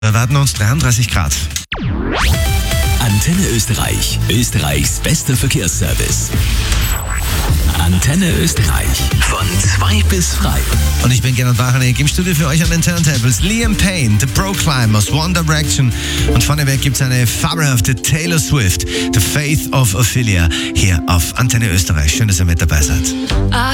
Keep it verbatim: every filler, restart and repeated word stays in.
Wir erwarten uns dreiunddreißig Grad. Antenne Österreich, Österreichs bester Verkehrsservice. Antenne Österreich, von zwei bis frei. Und ich bin Gernot Wachanek, im Studio für euch an den Turntables. Liam Payne, The Pro Climbers, One Direction. Und vorneweg gibt es eine fabelhafte Taylor Swift, The Faith of Ophelia, hier auf Antenne Österreich. Schön, dass ihr mit dabei seid.